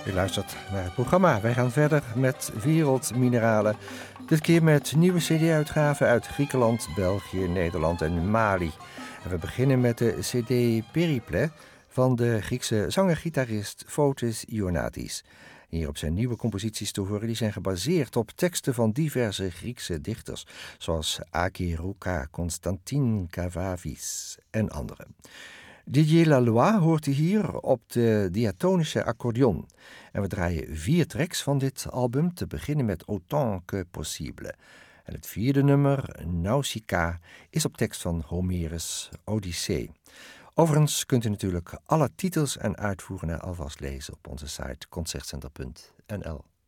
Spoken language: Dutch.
U luistert naar het programma. Wij gaan verder met Wereldmineralen. Dit keer met nieuwe cd-uitgaven uit Griekenland, België, Nederland en Mali. En we beginnen met de cd Periple van de Griekse zanger-gitarist Fotis Ioannidis. Hierop zijn nieuwe composities te horen die zijn gebaseerd op teksten van diverse Griekse dichters, zoals Acherouka, Constantin Cavafis en anderen. Didier Laloy hoort u hier op de diatonische accordeon. En we draaien 4 tracks van dit album, te beginnen met Autant que possible. En het 4e nummer, Nausicaa, is op tekst van Homerus' Odyssee. Overigens kunt u natuurlijk alle titels en uitvoeringen alvast lezen op onze site concertcenter.nl.